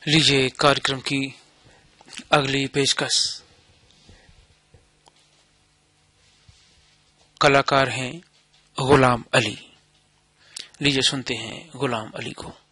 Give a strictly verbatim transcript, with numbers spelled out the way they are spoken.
लीजिए कार्यक्रम की अगली पेशकश। कलाकार हैं गुलाम अली। लीजिए सुनते हैं गुलाम अली को।